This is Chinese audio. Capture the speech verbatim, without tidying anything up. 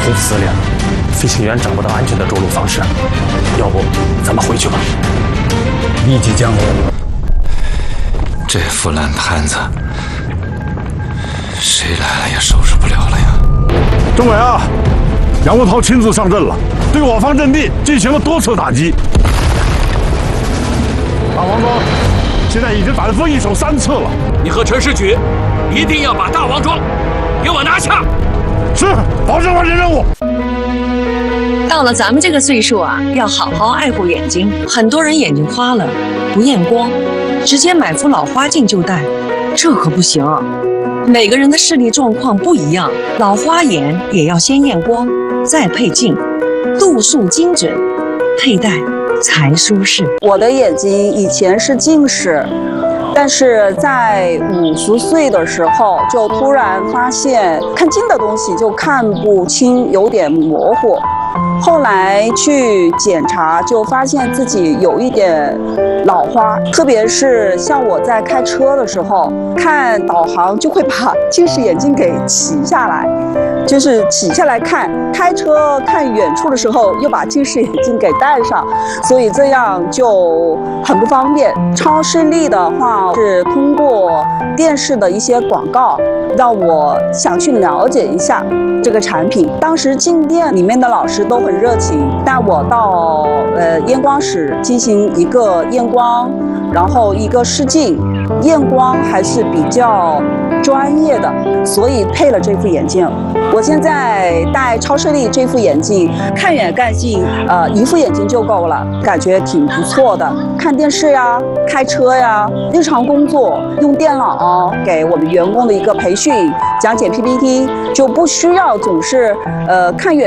空撕裂了，飞行员找不到安全的着陆方式，要不咱们回去吧。 立即降落。 这副烂摊子，谁来了也收拾不了了呀！ 政委啊，杨国焘亲自上阵了，对我方阵地进行了多次打击。大王庄现在已经反复易手三次了。 你和陈士举一定要把大王庄给我拿下。 是，保证完成任务。 到了咱们这个岁数啊，要好好爱护眼睛。很多人眼睛花了，不验光，直接买副老花镜就戴，这可不行。每个人的视力状况不一样，老花眼也要先验光，再配镜，度数精准，佩戴才舒适。 我的眼睛以前是近视，但是在五十岁的时候就突然发现看近的东西就看不清，有点模糊。后来去检查，就发现自己有一点老花，特别是像我在开车的时候，看导航就会把近视眼镜给起下来，就是起下来看，开车看远处的时候又把近视眼镜给戴上，所以这样就很不方便。超视力的话是通过电视的一些广告，让我想去了解一下这个产品。当时进店里面的老师都很热情，带我到呃验光室进行一个验光，然后一个试镜，验光还是比较专业的，所以配了这副眼镜。我现在戴超视力这副眼镜，看远看近，呃，一副眼镜就够了，感觉挺不错的。看电视呀，开车呀，日常工作用电脑给我们员工的一个培训，讲解 P P T， 就不需要总是呃看远。